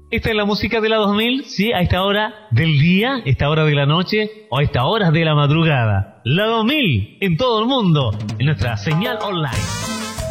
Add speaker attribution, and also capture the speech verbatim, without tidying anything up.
Speaker 1: Esta es la música de la dos mil, sí, a esta hora del día, esta hora de la noche o a estas horas de la madrugada. La dos mil en todo el mundo, en nuestra señal online.